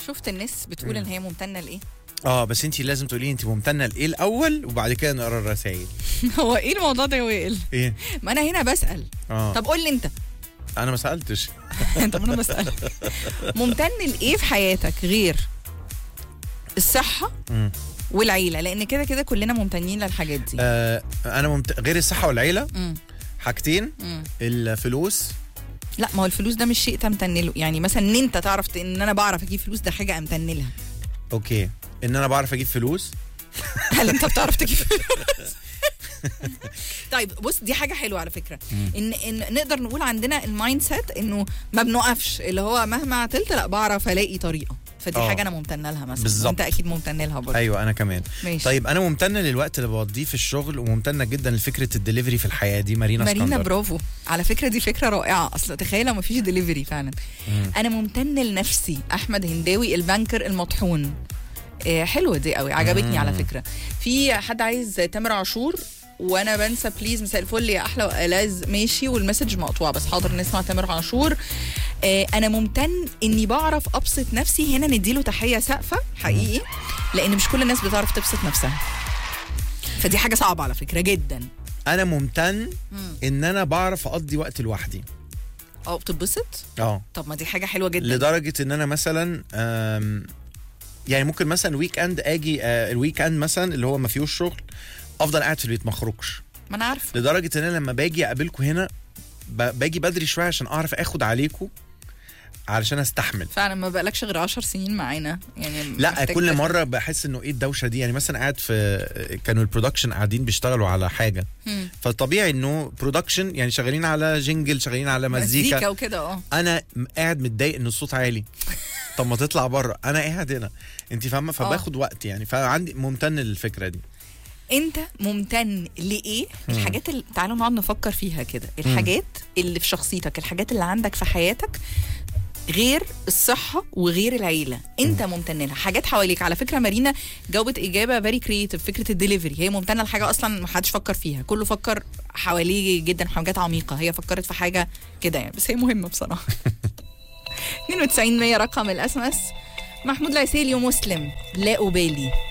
شفت الناس بتقول ان هي ممتنه لايه؟ بس انت لازم تقولي انت ممتنه لايه الاول وبعد كده نقرا الرسائل. هو ايه الموضوع ده يا وائل؟ ايه؟ ما انا هنا بسال. طب قول لي انت. انا ما سالتش. طب انا بسال. ممتن لايه في حياتك غير الصحه والعيله؟ لان كده كده كلنا ممتنين للحاجات دي. انا غير الصحه والعيله حاجتين. الفلوس. لا، ما هو الفلوس ده مش شيء تمتن له. يعني مثلا ان انت تعرف ان انا بعرف اجيب فلوس، ده حاجه امتن لها. اوكي، ان انا بعرف اجيب فلوس. هل انت بتعرف تجيب فلوس؟ طيب بص، دي حاجه حلوه على فكره. ان نقدر نقول عندنا المايند سيت انه ما بنوقفش، اللي هو مهما عطلت لا بعرف الاقي طريقه. فدي حاجه انا ممتنه لها مثلا. بالظبط. انت اكيد ممتن لها برضه. ايوه انا كمان. ماشي. طيب انا ممتنه للوقت اللي بقضيه في الشغل، وممتنه جدا لفكره الدليفري في الحياه دي. مارينا اسكندر. برافو على فكره، دي فكره رائعه. اصلا تخيل لو ما فيش دليفري فعلا. انا ممتن لنفسي. احمد هنداوي البنكر المطحون. حلوه دي قوي، عجبتني على فكره. في حد عايز تامر عاشور وانا بنسى بليز مساء الفل يا احلى والاز. ماشي، والمسج مقطوعه بس حاضر نسمع تامر عاشور. انا ممتن اني بعرف ابسط نفسي. هنا نديله تحيه سقفه حقيقي، لان مش كل الناس بتعرف تبسط نفسها، فدي حاجه صعبه على فكره جدا. انا ممتن ان انا بعرف اقضي وقت لوحدي. بتتبسط؟ طب ما دي حاجه حلوه جدا. لدرجه ان انا مثلا يعني ممكن مثلا ويك اند اجي الويك اند مثلا اللي هو ما فيهوش شغل، افضل قاعد في البيت ما اخرجش. ما انا عارفه. لدرجه ان انا لما باجي اقابلكم هنا باجي بدري شويه عشان اعرف اخد عليكم علشان استحمل. فعلا ما بقالكش غير 10 سنين معانا يعني. لا كل مره بحس انه ايه الدوشه دي. يعني مثلا قاعد في كانوا البرودكشن قاعدين بيشتغلوا على حاجه، فطبيعي انه برودكشن يعني شغالين على جينجل، شغالين على مزيكا وكده. انا قاعد متضايق ان الصوت عالي. طب ما تطلع بره، انا قاعد هنا انت فاهمه، فباخد وقت يعني. فعندي ممتن للفكره دي. انت ممتن لايه؟ الحاجات اللي تعالوا نقعد نفكر فيها كده. الحاجات اللي في شخصيتك، الحاجات اللي عندك في حياتك غير الصحة وغير العيلة، انت ممتن لها. حاجات حواليك. على فكرة مارينا جاوبت اجابة فيري كرييتيف. فكرة الدليفري، هي ممتنة لحاجة اصلا ما حدش فكر فيها، كله فكر حواليه جدا حاجات عميقة، هي فكرت في حاجة كده يعني، بس هي مهمة بصراحة. 92 100 رقم الاسمس. محمود العسيلي ومسلم لا أبالي.